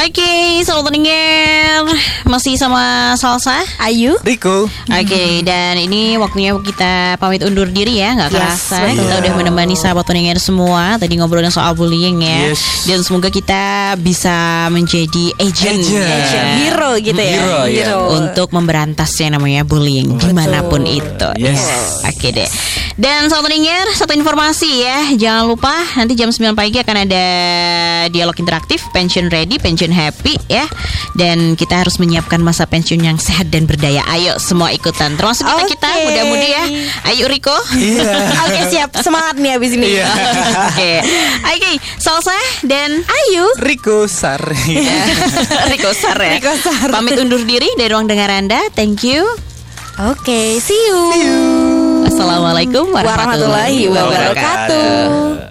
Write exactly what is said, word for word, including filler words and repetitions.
Oke, selamat pendengar. Masih sama Salsa, Ayu, Riko. Oke, dan ini waktunya kita pamit undur diri ya. Gak kerasa Yes, kita udah menemani sahabat pendengar semua. Tadi ngobrolin soal bullying ya. Yes. Dan semoga kita bisa menjadi agent, Agent. ya. Hero gitu ya. Hero, ya. Untuk memberantas yang namanya bullying dimanapun itu. Yes. Oke deh. Dan sahabat pendengar, satu informasi ya. Jangan lupa nanti jam sembilan pagi akan ada dialog interaktif Pension Ready, Pension Happy ya. Dan kita harus menyiapkan masa pensiun yang sehat dan berdaya. Ayo semua ikutan. Termasuk kita kita Oke. muda-mudi ya. Ayo Riko. Iya. Oke, siap. Semangat nih abis ini. Iya. Oke. Oke, Salsa dan Ayu. Riko Sari. Riko Sar ya. Riko Sar. Pamit undur diri dari ruang dengar Anda. Thank you. Oke, see you. Assalamualaikum warahmatullahi Warahmatullahi wabarakatuh. wabarakatuh.